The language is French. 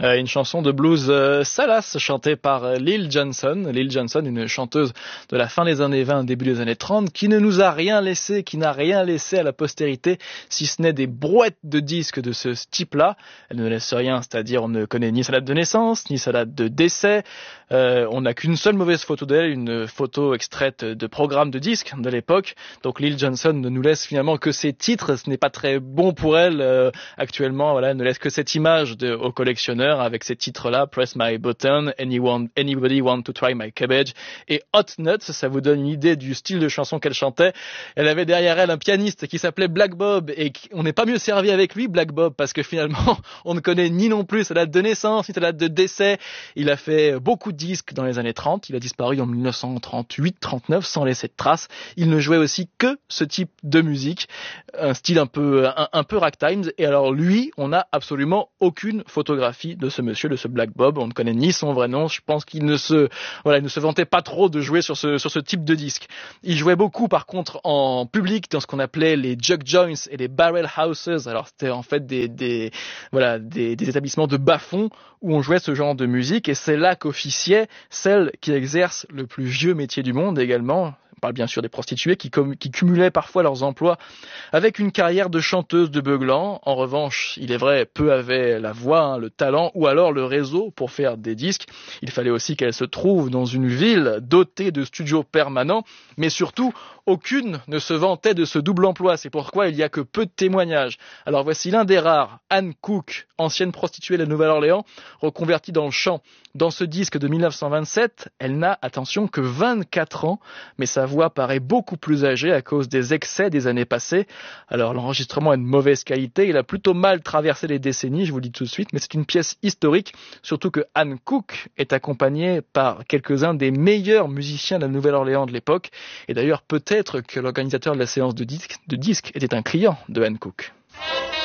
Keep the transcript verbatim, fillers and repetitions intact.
Euh, une chanson de blues euh, salace chantée par euh, Lil Johnson. Lil Johnson, une chanteuse de la fin des années vingt, début des années trente, qui ne nous a rien laissé, qui n'a rien laissé à la postérité, si ce n'est des brouettes de disques de ce type-là. Elle ne laisse rien, c'est-à-dire on ne connaît ni sa date de naissance, ni sa date de décès. Euh, on n'a qu'une seule mauvaise photo d'elle, une photo extraite de programme de disques de l'époque. Donc Lil Johnson ne nous laisse finalement que ses titres. Ce n'est pas très bon pour elle euh, actuellement. Voilà, elle ne laisse que cette image de, au collectionneur avec ces titres-là, Press My Button, Anyone, Anybody Want to Try My Cabbage et Hot Nuts. Ça vous donne une idée du style de chanson qu'elle chantait. Elle avait derrière elle un pianiste qui s'appelait Black Bob et qui, on n'est pas mieux servi avec lui, Black Bob, parce que finalement on ne connaît ni non plus sa date de naissance, ni sa date de décès. Il a fait beaucoup de disques dans les années trente. Il a disparu en dix-neuf cent trente-huit trente-neuf sans laisser de traces. Il ne jouait aussi que ce type de musique, un style un peu un, un peu ragtime. Et alors lui, on n'a absolument aucune photographie de ce monsieur, de ce Black Bob. On ne connaît ni son vrai nom. Je pense qu'il ne se voilà, il ne se vantait pas trop de jouer sur ce sur ce type de disque. Il jouait beaucoup par contre en public dans ce qu'on appelait les juke joints et les barrel houses. Alors c'était en fait des des voilà des, des établissements de bas-fond où on jouait ce genre de musique, et c'est là qu'officiait celle qui exerce le plus vieux métier du monde également. On parle bien sûr des prostituées qui, com- qui cumulaient parfois leurs emplois avec une carrière de chanteuse de beuglant. En revanche, il est vrai, peu avaient la voix, hein, le talent ou alors le réseau pour faire des disques. Il fallait aussi qu'elles se trouvent dans une ville dotée de studios permanents, mais surtout, aucune ne se vantait de ce double emploi. C'est pourquoi il y a que peu de témoignages. Alors voici l'un des rares, Anne Cook, ancienne prostituée de la Nouvelle-Orléans, reconvertie dans le chant. Dans ce disque de dix-neuf cent vingt-sept, elle n'a, attention, que vingt-quatre ans, mais sa voix paraît beaucoup plus âgée à cause des excès des années passées. Alors l'enregistrement est de mauvaise qualité, il a plutôt mal traversé les décennies, je vous le dis tout de suite, mais c'est une pièce historique, surtout que Anne Cook est accompagnée par quelques-uns des meilleurs musiciens de la Nouvelle-Orléans de l'époque, et d'ailleurs peut-être que l'organisateur de la séance de disques de disque était un client de Anne Cook.